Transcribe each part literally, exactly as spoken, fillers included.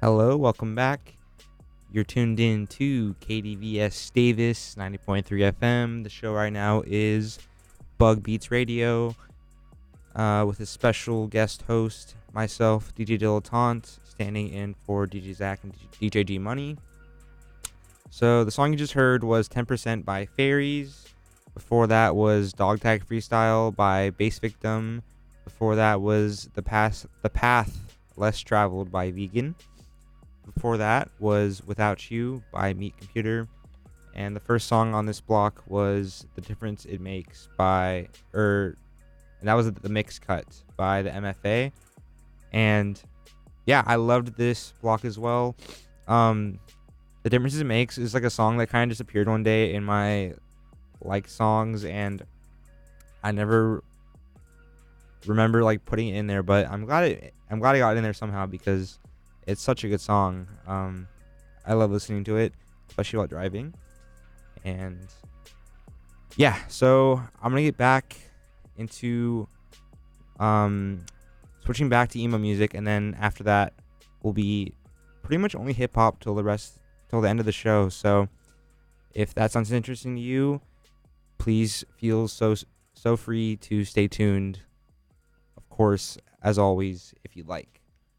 Hello, welcome back. You're tuned in to K D V S Davis ninety point three F M. The show right now is Bug Beats Radio uh, with a special guest host, myself, D J Dilettante, standing in for D J Zach and D J G Money. So the song you just heard was ten percent by Fairies. Before that was Dog Tag Freestyle by Bass Victim. Before that was The Path, The Path Less Traveled by Vegan. Before that was Without You by Meat Computer. And the first song on this block was The Difference It Makes by, er, and that was the mix cut by the M F A. And yeah, I loved this block as well. Um, The Difference It Makes is like a song that kind of just appeared one day in my like songs, and I never remember like putting it in there, but I'm glad it I'm glad I got it in there somehow because it's such a good song. Um, I love listening to it, especially while driving. And yeah, so I'm gonna get back into um switching back to emo music, and then after that will be pretty much only hip hop till the rest till the end of the show. So if that sounds interesting to you, please feel so so free to stay tuned. Of course, as always, if you'd like.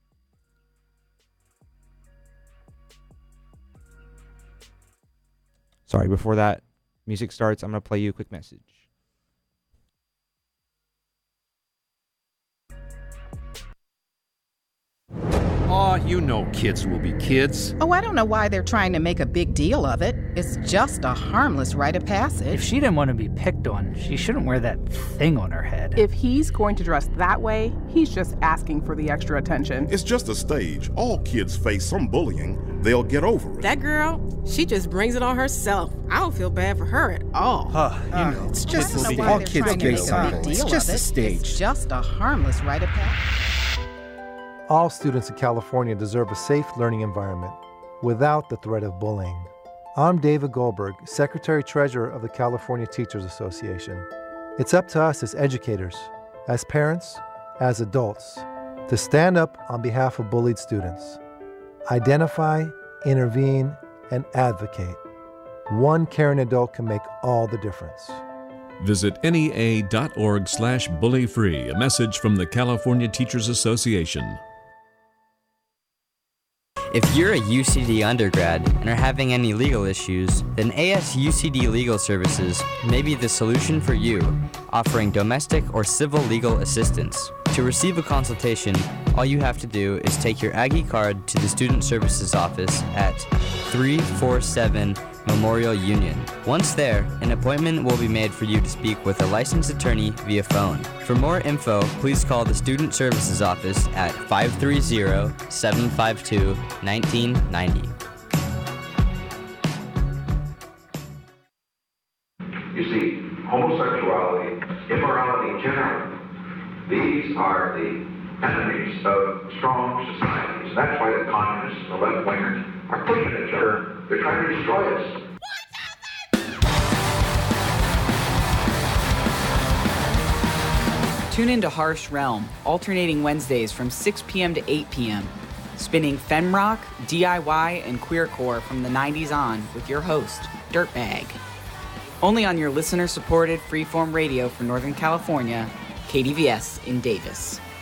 Sorry, before that music starts, I'm going to play you a quick message. Aw, you know kids will be kids. Oh, I don't know why they're trying to make a big deal of it. It's just a harmless rite of passage. If she didn't want to be picked on, she shouldn't wear that thing on her head. If he's going to dress that way, he's just asking for the extra attention. It's just a stage. All kids face some bullying. They'll get over it. That girl, she just brings it on herself. I don't feel bad for her at all. Huh, you uh, know, it's just a, all kids get something. It's just a stage. It's just a harmless rite of passage. All students in California deserve a safe learning environment without the threat of bullying. I'm David Goldberg, Secretary-Treasurer of the California Teachers Association. It's up to us as educators, as parents, as adults, to stand up on behalf of bullied students. Identify, intervene, and advocate. One caring adult can make all the difference. Visit N E A dot org slash bully free, a message from the California Teachers Association. If you're a U C D undergrad and are having any legal issues, then A S U C D Legal Services may be the solution for you, offering domestic or civil legal assistance. To receive a consultation, all you have to do is take your Aggie card to the Student Services Office at three forty-seven Memorial Union. Once there, an appointment will be made for you to speak with a licensed attorney via phone. For more info, please call the Student Services Office at five three zero, seven five two, one nine nine zero. You see, homosexuality, immorality generally, these are the enemies of strong societies. That's why the communists and the left-wingers are pushing each other. They're trying to destroy us. Tune into Harsh Realm, alternating Wednesdays from six p.m. to eight p.m. Spinning femrock, D I Y, and queercore from the nineties on with your host, Dirtbag. Only on your listener-supported freeform radio for Northern California, K D V S in Davis.